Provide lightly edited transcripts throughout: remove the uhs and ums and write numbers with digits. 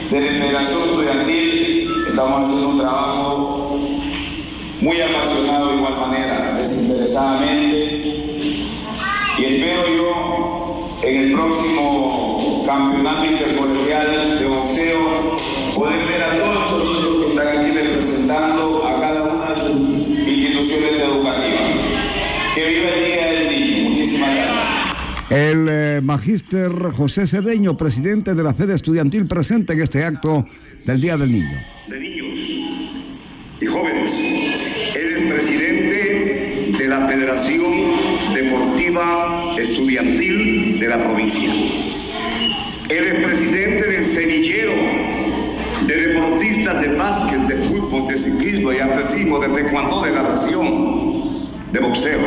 Desde Federación Estudiantil estamos haciendo un trabajo muy apasionado de igual manera, desinteresadamente, y espero yo en el próximo campeonato intercolegial de boxeo poder ver a todos los chicos que están aquí representando a cada una de sus instituciones educativas. Que viva el Día del Niño. Muchísimas gracias. El magíster José Cedeño, presidente de la Fede Estudiantil, presente en este acto del Día del Niño. De niños y jóvenes, eres presidente de la Federación Deportiva Estudiantil de la provincia. Eres presidente del semillero de deportistas de básquet, de fútbol, de ciclismo y atletismo, de taekwondo, de natación, de boxeo.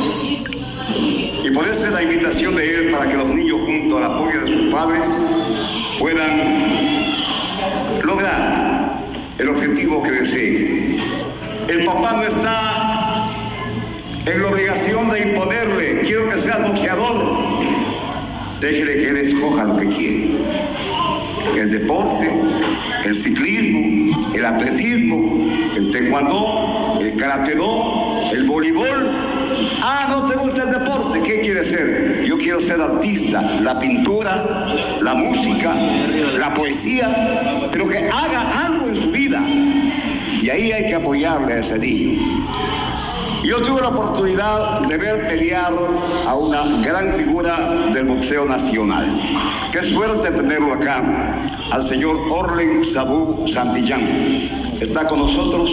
Y por eso es la invitación de él para que los niños, junto al apoyo de sus padres, puedan lograr el objetivo que deseen. El papá no está en la obligación de imponerle, quiero que seas boxeador. Déjele que él escoja lo que quiere. El deporte, el ciclismo, el atletismo, el taekwondo, el karate-do, el voleibol. Ah, ¿no te gusta el deporte? ¿Qué quieres ser? Yo quiero ser artista. La pintura, la música, la poesía, pero que haga algo en su vida. Y ahí hay que apoyarle a ese niño. Yo tuve la oportunidad de ver pelear a una gran figura del boxeo nacional. Qué suerte tenerlo acá, al señor Orlen Sabú Santillán. Está con nosotros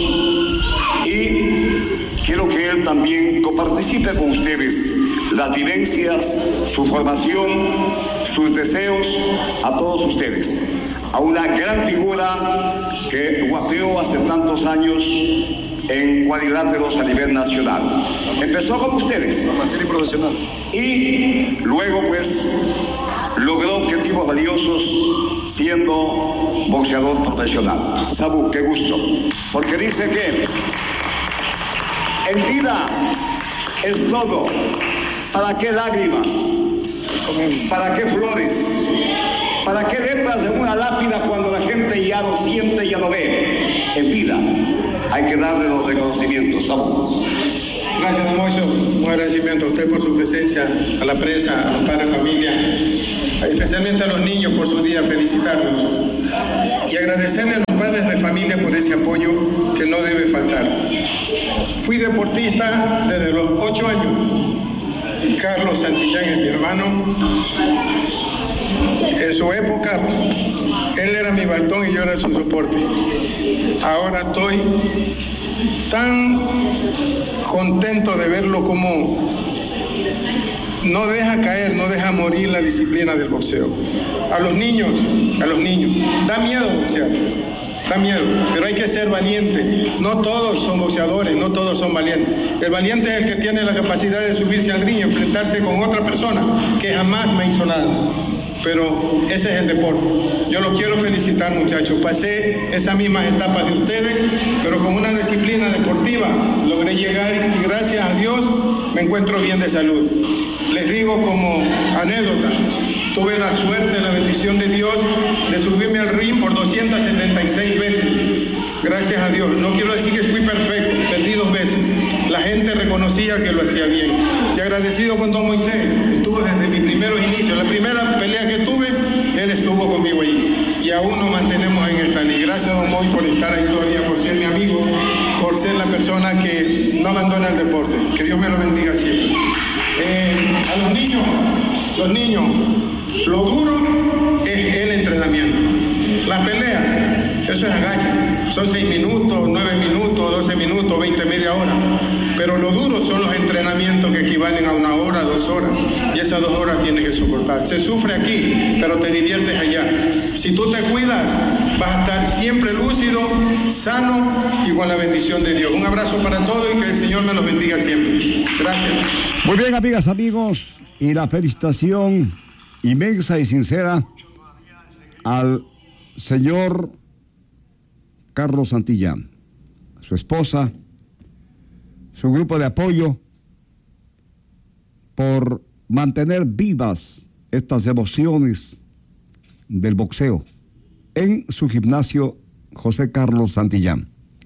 y quiero que él también coparticipe con ustedes las vivencias, su formación, sus deseos a todos ustedes. A una gran figura que guapeó hace tantos años en cuadriláteros a nivel nacional. Empezó con ustedes. Amateur y profesional. Y luego pues logró objetivos valiosos siendo boxeador profesional. Sabú, qué gusto. Porque dice que en vida es todo. ¿Para qué lágrimas? ¿Para qué flores? ¿Para qué letras en una lápida cuando la gente ya lo siente y ya lo ve? En vida hay que darle los reconocimientos. Sabú. Gracias, don Moisés. Un agradecimiento a usted por su presencia, a la prensa, a los padres de familia, especialmente a los niños por su día, felicitarlos. Y agradecerle a los padres de familia por ese apoyo que no debe faltar. Fui deportista desde los 8 años. Carlos Santillán es mi hermano. En su época, él era mi bastón y yo era su soporte. Ahora estoy tan contento de verlo como no deja caer, no deja morir la disciplina del boxeo. A los niños, da miedo boxear, da miedo, pero hay que ser valiente. No todos son boxeadores, no todos son valientes. El valiente es el que tiene la capacidad de subirse al ring y enfrentarse con otra persona que jamás me hizo nada. Pero ese es el deporte. Yo los quiero felicitar, muchachos. Pasé esas mismas etapas de ustedes, pero con una disciplina deportiva logré llegar y gracias a Dios me encuentro bien de salud. Les digo como anécdota, tuve la suerte, la bendición de Dios de subirme al ring por 276 veces. Gracias a Dios. No quiero decir que fui perfecto, perdí 2 veces. La gente reconocía que lo hacía bien. Y agradecido con don Moisés, estuvo desde mis primeros inicios. La primera pelea que tuve, él estuvo conmigo ahí. Y aún nos mantenemos en el plan. Y gracias, don Moisés, por estar ahí todavía, por ser mi amigo, por ser la persona que no abandona el deporte. Que Dios me lo bendiga siempre. A los niños, lo duro es el entrenamiento. Las peleas, eso es agacha. Son 6 minutos, 9 minutos, 12 minutos, 20, media hora. Pero lo duro son los entrenamientos que equivalen a 1 hora, 2 horas. Y esas 2 horas tienes que soportar. Se sufre aquí, pero te diviertes allá. Si tú te cuidas, vas a estar siempre lúcido, sano y con la bendición de Dios. Un abrazo para todos y que el Señor me los bendiga siempre. Gracias. Muy bien, amigas, amigos, y la felicitación inmensa y sincera al señor Carlos Santillán, su esposa, su grupo de apoyo, por mantener vivas estas emociones del boxeo, en su gimnasio José Carlos Santillán.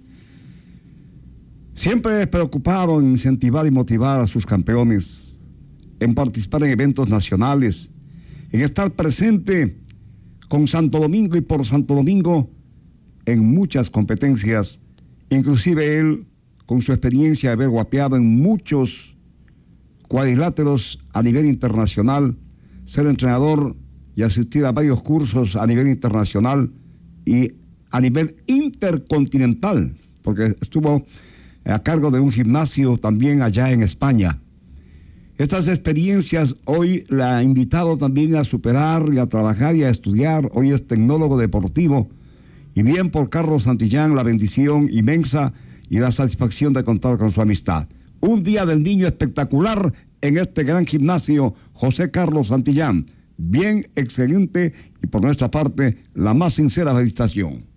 Siempre preocupado en incentivar y motivar a sus campeones, en participar en eventos nacionales, en estar presente con Santo Domingo y por Santo Domingo en muchas competencias, inclusive él con su experiencia de haber guapeado en muchos cuadriláteros a nivel internacional, ser entrenador y asistir a varios cursos a nivel internacional y a nivel intercontinental, porque estuvo a cargo de un gimnasio también allá en España. Estas experiencias hoy la ha invitado también a superar y a trabajar y a estudiar. Hoy es tecnólogo deportivo. Y bien por Carlos Santillán, la bendición inmensa y la satisfacción de contar con su amistad. Un día del niño espectacular en este gran gimnasio José Carlos Santillán. Bien, excelente y por nuestra parte la más sincera felicitación.